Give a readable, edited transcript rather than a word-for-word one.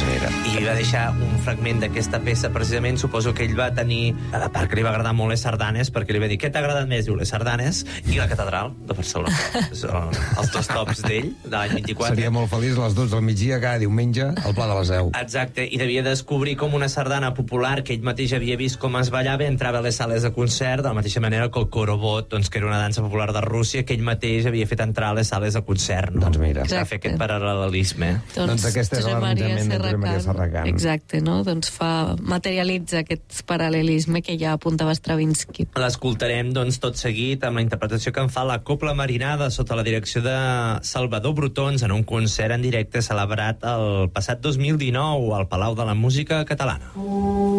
Doncs mira. I va deixar un fragment d'aquesta peça, precisament. Suposo que ell va tenir, a part que li va agradar molt les sardanes, perquè li va dir, què t'ha agradat més? Diu, les sardanes i la catedral de Barcelona. Són els dos tops d'ell, de l'any 24. Seria molt feliç a les 12 del migdia, cada diumenge, al Pla de la Seu. Exacte, i devia descobrir com una sardana popular que ell mateix havia vist com es ballava entrava a les sales de concert, de la mateixa manera que el Korobot, doncs, que era una dansa popular de Rússia, que ell mateix havia fet entrar a les sales de concert. No? Doncs mira. Va fer aquest paral·lelisme. Doncs aquesta és l'arranjament de Josep Maria Serracant. Exacte, no? Doncs materialitza aquest paral·lelisme que ja apuntava Stravinsky. L'escoltarem, doncs, tot seguit amb la interpretació que en fa la Cobla Marinada sota la direcció de Salvador Brotons en un concert en directe celebrat el passat 2019 al Palau de la Música Catalana.